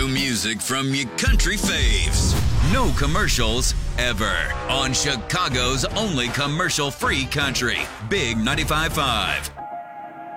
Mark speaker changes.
Speaker 1: New music from your country faves. No commercials ever. On Chicago's only commercial-free country. Big 95.5.